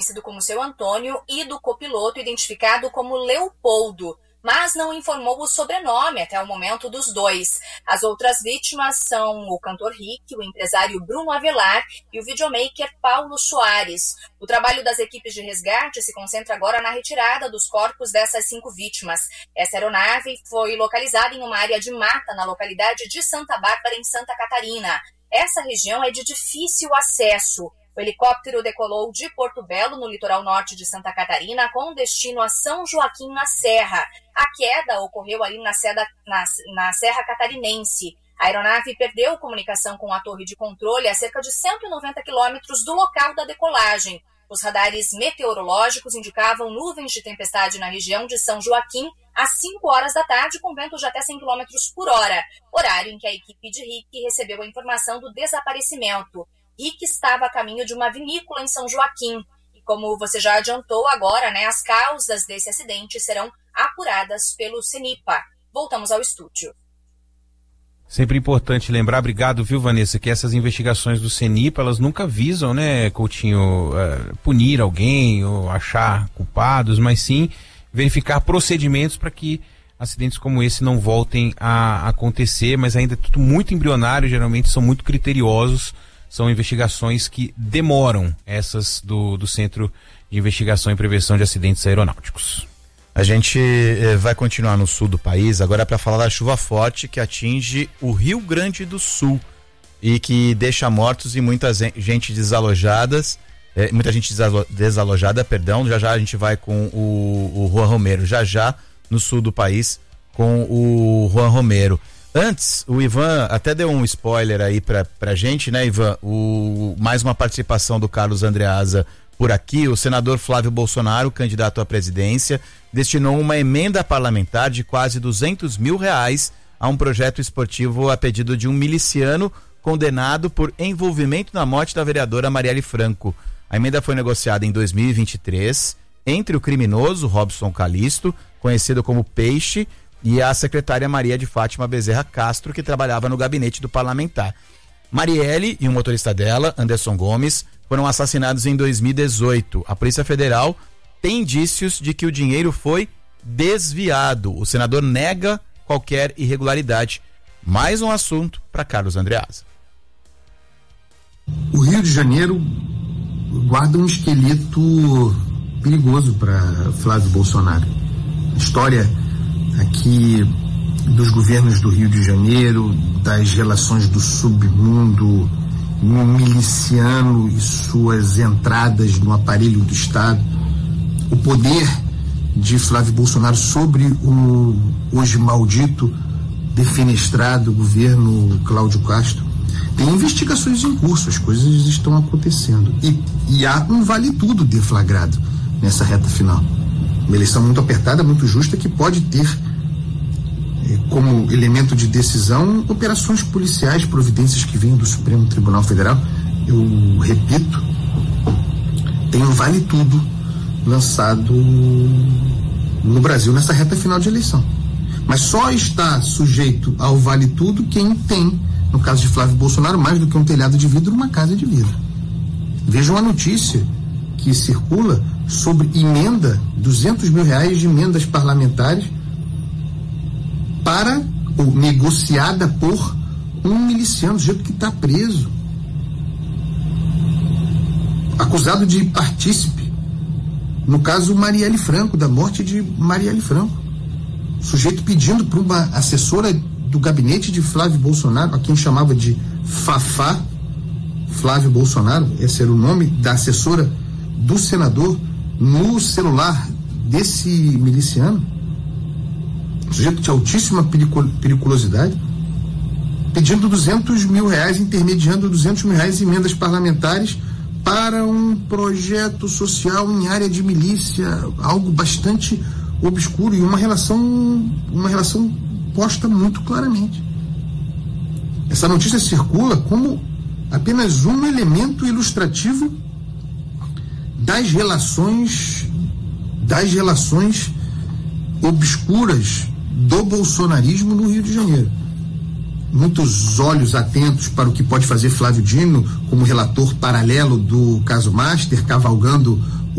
conhecido como seu Antônio, e do copiloto, identificado como Leopoldo, mas não informou o sobrenome até o momento dos dois. As outras vítimas são o cantor Rick, o empresário Bruno Avelar e o videomaker Paulo Soares. O trabalho das equipes de resgate se concentra agora na retirada dos corpos dessas 5 vítimas. Essa aeronave foi localizada em uma área de mata na localidade de Santa Bárbara, em Santa Catarina. Essa região é de difícil acesso. O helicóptero decolou de Porto Belo, no litoral norte de Santa Catarina, com destino a São Joaquim, na Serra. A queda ocorreu ali na Serra Catarinense. A aeronave perdeu comunicação com a torre de controle a cerca de 190 quilômetros do local da decolagem. Os radares meteorológicos indicavam nuvens de tempestade na região de São Joaquim às 5 horas da tarde, com ventos de até 100 km por hora, horário em que a equipe de Rick recebeu a informação do desaparecimento. Rick estava a caminho de uma vinícola em São Joaquim. E como você já adiantou agora, as causas desse acidente serão apuradas pelo CENIPA. Voltamos ao estúdio. Sempre importante lembrar, obrigado, viu, Vanessa, que essas investigações do CENIPA, elas nunca visam, Coutinho, punir alguém ou achar culpados, mas sim verificar procedimentos para que acidentes como esse não voltem a acontecer, mas ainda é tudo muito embrionário, geralmente são muito criteriosos. São investigações que demoram, essas do Centro de Investigação e Prevenção de Acidentes Aeronáuticos. A gente vai continuar no sul do país, agora para falar da chuva forte que atinge o Rio Grande do Sul e que deixa mortos e muita gente desalojada, já a gente vai com o Juan Romero, já no sul do país com o Juan Romero. Antes, o Ivan até deu um spoiler aí pra gente, Ivan? Mais uma participação do Carlos Andreasa por aqui. O senador Flávio Bolsonaro, candidato à presidência, destinou uma emenda parlamentar de quase R$200 mil a um projeto esportivo a pedido de um miliciano condenado por envolvimento na morte da vereadora Marielle Franco. A emenda foi negociada em 2023 entre o criminoso Robson Calisto, conhecido como Peixe, e a secretária Maria de Fátima Bezerra Castro, que trabalhava no gabinete do parlamentar. Marielle e o motorista dela, Anderson Gomes, foram assassinados em 2018. A Polícia Federal tem indícios de que o dinheiro foi desviado. O senador nega qualquer irregularidade. Mais um assunto para Carlos Andreasa. O Rio de Janeiro guarda um esqueleto perigoso para Flávio Bolsonaro. A história aqui dos governos do Rio de Janeiro, das relações do submundo miliciano e suas entradas no aparelho do Estado, o poder de Flávio Bolsonaro sobre o hoje maldito, defenestrado governo Cláudio Castro. Tem investigações em curso, as coisas estão acontecendo e há um vale-tudo deflagrado nessa reta final. Uma eleição muito apertada, muito justa, que pode ter como elemento de decisão operações policiais, providências que vêm do Supremo Tribunal Federal. Eu repito, tem um vale-tudo lançado no Brasil nessa reta final de eleição. Mas só está sujeito ao vale-tudo quem tem, no caso de Flávio Bolsonaro, mais do que um telhado de vidro, uma casa de vidro. Vejam a notícia que circula sobre emenda, R$200 mil de emendas parlamentares ou negociada por um miliciano, do jeito que está preso, acusado de partícipe, no caso Marielle Franco, da morte de Marielle Franco. O sujeito pedindo para uma assessora do gabinete de Flávio Bolsonaro, a quem chamava de Fafá, Flávio Bolsonaro, esse era o nome da assessora do senador, no celular desse miliciano, sujeito de altíssima periculosidade, pedindo R$200 mil, intermediando R$200 mil em emendas parlamentares para um projeto social em área de milícia, algo bastante obscuro e uma relação posta muito claramente. Essa notícia circula como apenas um elemento ilustrativo das relações obscuras do bolsonarismo no Rio de Janeiro. Muitos olhos atentos para o que pode fazer Flávio Dino como relator paralelo do caso Master, cavalgando